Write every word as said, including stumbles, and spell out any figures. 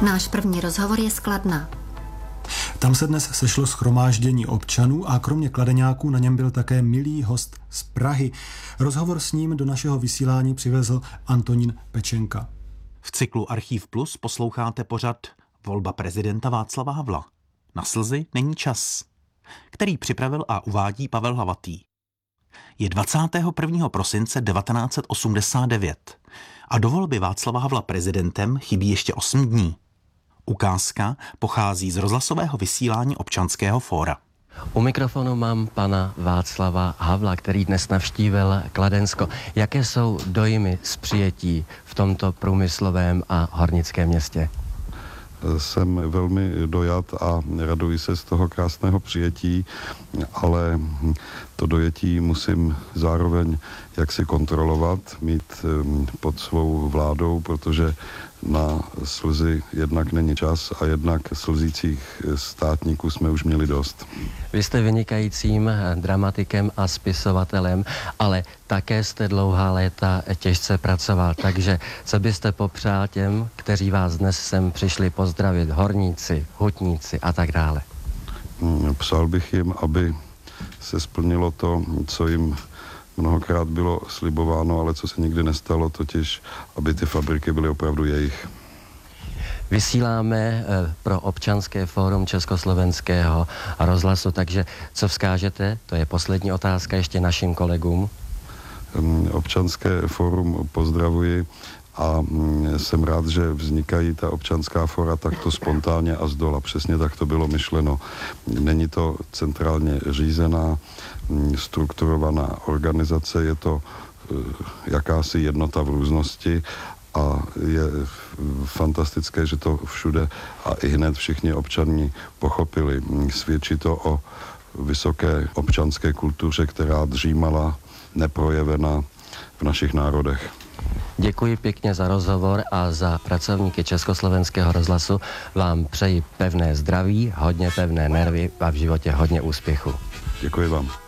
Náš první rozhovor je z Kladna. Tam se dnes sešlo shromáždění občanů a kromě kladeňáků na něm byl také milý host z Prahy. Rozhovor s ním do našeho vysílání přivezl Antonín Pečenka. V cyklu Archív Plus posloucháte pořad Volba prezidenta Václava Havla. Na slzy není čas, který připravil a uvádí Pavel Hlavatý. Je dvacátého prvního prosince devatenáct set osmdesát devět a do volby Václava Havla prezidentem chybí ještě osm dní. Ukázka pochází z rozhlasového vysílání Občanského fóra. U mikrofonu mám pana Václava Havla, který dnes navštívil Kladensko. Jaké jsou dojmy z přijetí v tomto průmyslovém a hornickém městě? Jsem velmi dojat a raduji se z toho krásného přijetí, ale to dojetí musím zároveň jaksi kontrolovat, mít pod svou vládou, protože na slzy jednak není čas a jednak slzících státníků jsme už měli dost. Vy jste vynikajícím dramatikem a spisovatelem, ale také jste dlouhá léta těžce pracoval, takže co byste popřál těm, kteří vás dnes sem přišli pozdravit, horníci, hutníci a tak dále? Přál bych jim, aby se splnilo to, co jim mnohokrát bylo slibováno, ale co se nikdy nestalo, totiž, aby ty fabriky byly opravdu jejich. Vysíláme pro Občanské fórum Československého rozhlasu, takže co vzkážete? To je poslední otázka ještě našim kolegům. Občanské fórum pozdravuji a jsem rád, že vznikají ta občanská fóra takto spontánně a zdola. Přesně tak to bylo myšleno. Není to centrálně řízená, strukturovaná organizace, je to jakási jednota v různosti a je fantastické, že to všude a i hned všichni občané pochopili. Svědčí to o vysoké občanské kultuře, která dřímala neprojevena v našich národech. Děkuji pěkně za rozhovor a za pracovníky Československého rozhlasu vám přeji pevné zdraví, hodně pevné nervy a v životě hodně úspěchu. Děkuji vám.